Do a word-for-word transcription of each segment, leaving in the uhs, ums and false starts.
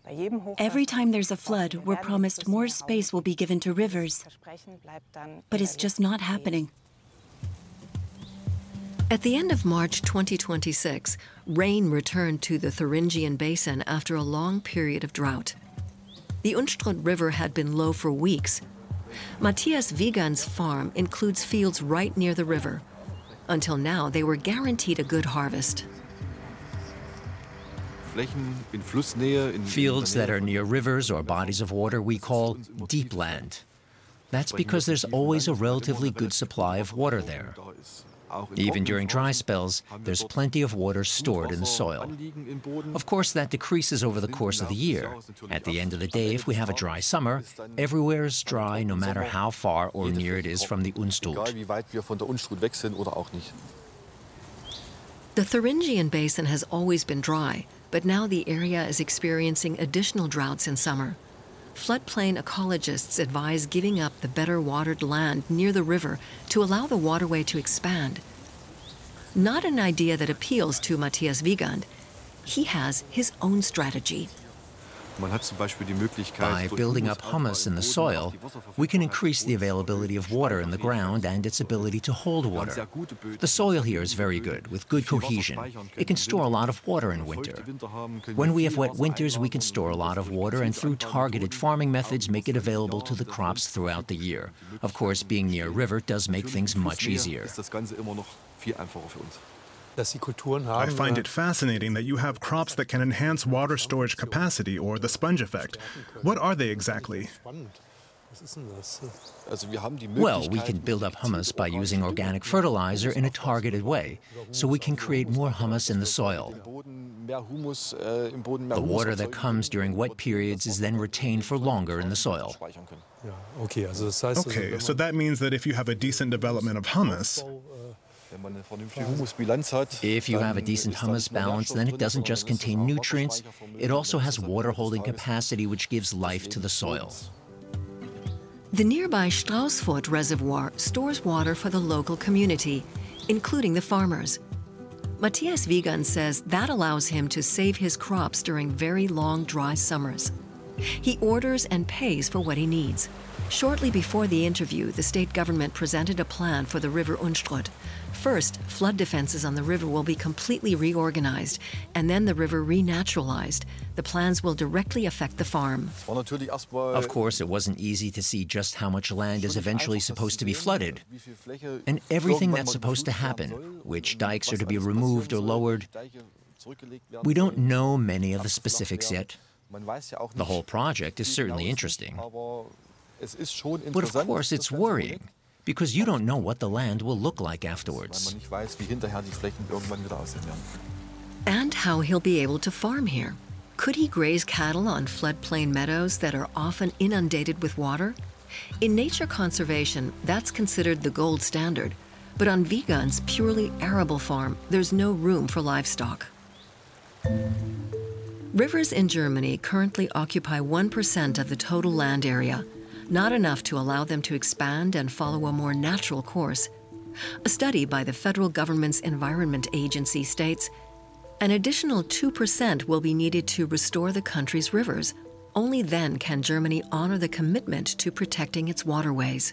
Every time there's a flood, we're promised more space will be given to rivers. But it's just not happening. At the end of March twenty twenty-six, rain returned to the Thuringian Basin after a long period of drought. The Unstrut River had been low for weeks. Matthias Wiegand's farm includes fields right near the river. Until now, they were guaranteed a good harvest. Fields that are near rivers or bodies of water we call deep land. That's because there's always a relatively good supply of water there. Even during dry spells, there's plenty of water stored in the soil. Of course, that decreases over the course of the year. At the end of the day, if we have a dry summer, everywhere is dry no matter how far or near it is from the Unstrut. The Thuringian Basin has always been dry, but now the area is experiencing additional droughts in summer. Floodplain ecologists advise giving up the better watered land near the river to allow the waterway to expand. Not an idea that appeals to Matthias Wiegand. He has his own strategy. By building up humus in the soil, we can increase the availability of water in the ground and its ability to hold water. The soil here is very good, with good cohesion. It can store a lot of water in winter. When we have wet winters, we can store a lot of water and through targeted farming methods make it available to the crops throughout the year. Of course, being near a river does make things much easier. I find it fascinating that you have crops that can enhance water storage capacity, or the sponge effect. What are they exactly? Well, we can build up humus by using organic fertilizer in a targeted way, so we can create more humus in the soil. The water that comes during wet periods is then retained for longer in the soil. Okay, so that means that if you have a decent development of humus, if you have a decent humus balance, then it doesn't just contain nutrients, it also has water-holding capacity which gives life to the soil. The nearby Straußfurt Reservoir stores water for the local community, including the farmers. Matthias Wiegand says that allows him to save his crops during very long, dry summers. He orders and pays for what he needs. Shortly before the interview, the state government presented a plan for the river Unstrut. First, flood defenses on the river will be completely reorganized, and then the river renaturalized. The plans will directly affect the farm. Of course, it wasn't easy to see just how much land is eventually supposed to be flooded, and everything that's supposed to happen, which dikes are to be removed or lowered. We don't know many of the specifics yet. The whole project is certainly interesting. But of course, it's worrying, because you don't know what the land will look like afterwards. And how he'll be able to farm here. Could he graze cattle on floodplain meadows that are often inundated with water? In nature conservation, that's considered the gold standard. But on Wiegand's purely arable farm, there's no room for livestock. Rivers in Germany currently occupy one percent of the total land area. Not enough to allow them to expand and follow a more natural course. A study by the federal government's Environment Agency states an additional two percent will be needed to restore the country's rivers. Only then can Germany honor the commitment to protecting its waterways.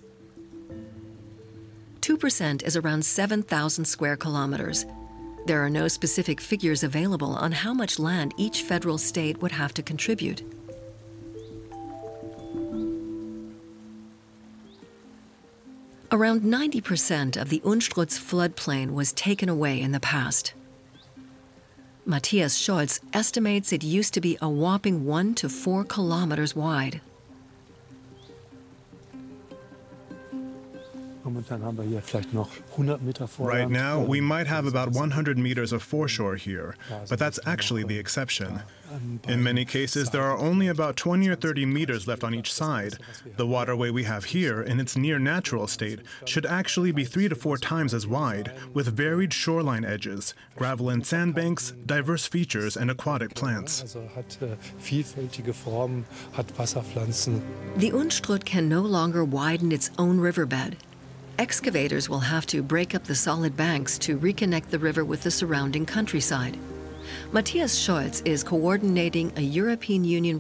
two percent is around seven thousand square kilometers. There are no specific figures available on how much land each federal state would have to contribute. Around ninety percent of the Unstrut's floodplain was taken away in the past. Matthias Scholz estimates it used to be a whopping one to four kilometers wide. Right now, we might have about one hundred meters of foreshore here, but that's actually the exception. In many cases, there are only about twenty or thirty meters left on each side. The waterway we have here, in its near-natural state, should actually be three to four times as wide, with varied shoreline edges, gravel and sandbanks, diverse features, and aquatic plants. The Unstrut can no longer widen its own riverbed. Excavators will have to break up the solid banks to reconnect the river with the surrounding countryside. Matthias Scholz is coordinating a European Union